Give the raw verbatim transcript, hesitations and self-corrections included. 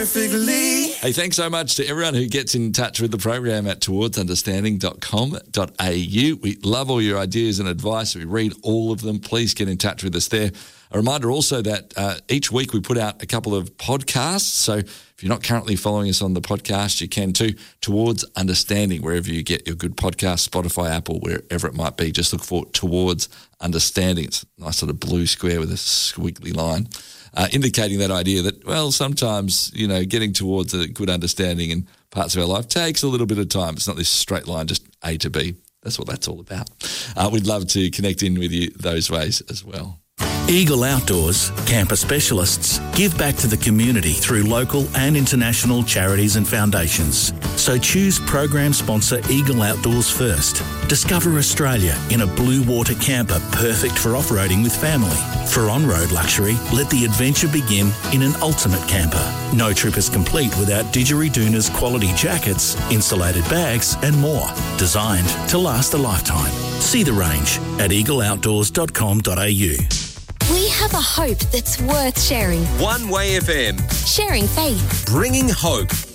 perfectly. Hey, thanks so much to everyone who gets in touch with the program at towards understanding dot com dot a u. We love all your ideas and advice. We read all of them. Please get in touch with us there. A reminder also that uh, each week we put out a couple of podcasts. So if you're not currently following us on the podcast, you can too. Towards Understanding, wherever you get your good podcast, Spotify, Apple, wherever it might be. Just look for Towards Understanding. It's a nice sort of blue square with a squiggly line. Uh, indicating that idea that, well, sometimes, you know, getting towards a good understanding in parts of our life takes a little bit of time. It's not this straight line, just A to B. That's what that's all about. Uh, we'd love to connect in with you those ways as well. Eagle Outdoors, camper specialists, give back to the community through local and international charities and foundations. So choose program sponsor Eagle Outdoors first. Discover Australia in a blue water camper perfect for off-roading with family. For on-road luxury, let the adventure begin in an ultimate camper. No trip is complete without Didgeridoon's quality jackets, insulated bags and more. Designed to last a lifetime. See the range at eagle outdoors dot com dot a u. We have a hope that's worth sharing. One Way F M. Sharing faith. Bringing hope.